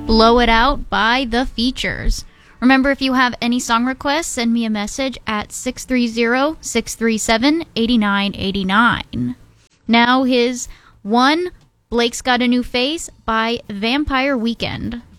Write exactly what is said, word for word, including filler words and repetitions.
Blow It Out by The Features. Remember, if you have any song requests, send me a message at six three zero, six three seven, eight nine eight nine. Now his One, Blake's Got a New Face by Vampire Weekend.